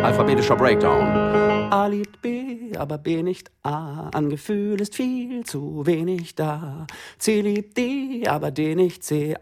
Alphabetischer Breakdown. A liebt B, aber B nicht A. An Gefühl ist viel zu wenig da. C liebt D, aber D nicht C.